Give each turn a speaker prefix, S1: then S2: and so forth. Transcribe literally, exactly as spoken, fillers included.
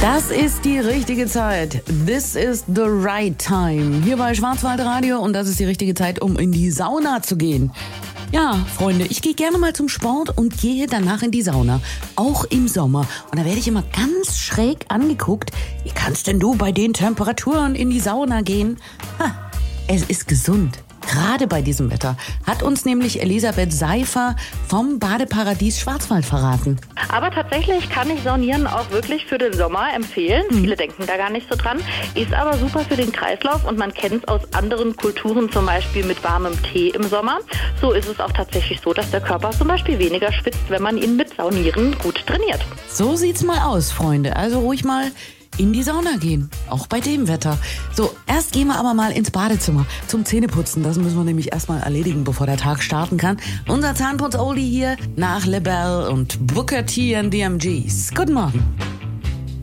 S1: Das ist die richtige Zeit. This is the right time. Hier bei Schwarzwaldradio und das ist die richtige Zeit, um in die Sauna zu gehen. Ja, Freunde, ich gehe gerne mal zum Sport und gehe danach in die Sauna. Auch im Sommer. Und da werde ich immer ganz schräg angeguckt. Wie kannst denn du bei den Temperaturen in die Sauna gehen? Ha, es ist gesund. Gerade bei diesem Wetter hat uns nämlich Elisabeth Seifer vom Badeparadies Schwarzwald verraten.
S2: Aber tatsächlich kann ich Saunieren auch wirklich für den Sommer empfehlen. Mhm. Viele denken da gar nicht so dran. Ist aber super für den Kreislauf und man kennt es aus anderen Kulturen, zum Beispiel mit warmem Tee im Sommer. So ist es auch tatsächlich so, dass der Körper zum Beispiel weniger schwitzt, wenn man ihn mit Saunieren gut trainiert.
S1: So sieht's mal aus, Freunde. Also ruhig mal in die Sauna gehen, auch bei dem Wetter. So, erst gehen wir aber mal ins Badezimmer zum Zähneputzen. Das müssen wir nämlich erstmal erledigen, bevor der Tag starten kann. Unser Zahnputz-Oldie hier nach LaBelle und Booker T and the M Gs. Guten Morgen.